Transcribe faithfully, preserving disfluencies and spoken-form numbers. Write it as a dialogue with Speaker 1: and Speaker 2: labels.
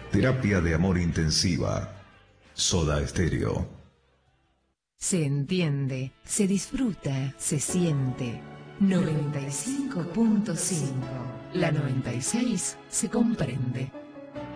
Speaker 1: Terapia de amor intensiva. Soda Stereo.
Speaker 2: Se entiende, se disfruta, se siente. noventa y cinco punto cinco. La noventa y seis se comprende.